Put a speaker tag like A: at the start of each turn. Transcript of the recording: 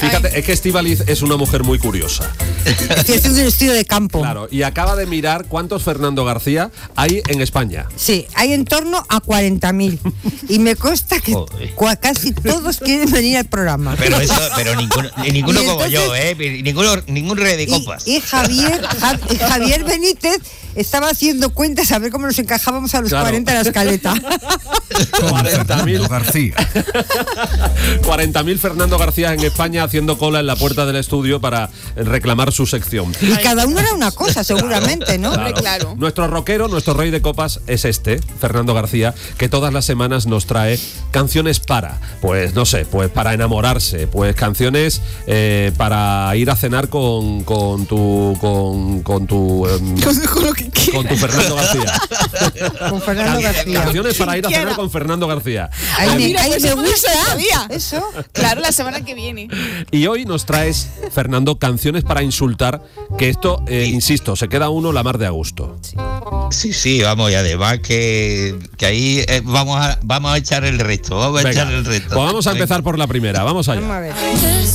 A: Fíjate, es que Estíbaliz es una mujer muy curiosa.
B: Estoy haciendo un estudio de campo.
A: Claro, y acaba de mirar cuántos Fernando García hay en España.
B: Sí, hay en torno a 40.000. Y me consta que casi todos quieren venir al programa.
C: Pero ninguno como
B: entonces,
C: yo, ningún rey de copas.
B: Y Javier Benítez estaba haciendo cuentas a ver cómo nos encajábamos a los 40 en la escaleta.
A: 40.000
D: García.
A: 40.000 Fernando García en España haciendo cola en la puerta del estudio para reclamar su sección.
B: Y cada uno era una cosa, seguramente, ¿no?
E: Claro.
A: Nuestro rockero, nuestro rey de copas es Fernando García, que todas las semanas nos trae canciones pues no sé, pues para enamorarse, pues canciones para ir a cenar con tu Fernando García.
B: Con Fernando García.
A: Canciones para ir a cenar con Fernando García.
B: Ahí
E: pues
B: me
E: eso no lo
B: gusta
E: sabía.
B: eso.
E: Claro, la semana que viene.
A: Y hoy nos traes, Fernando, canciones para insultar, que esto, insisto, se queda uno la mar de a gusto.
C: Sí, vamos, y además que ahí vamos a echar el resto.
A: Venga, pues vamos a empezar por la primera, vamos allá.
B: Vamos a ver.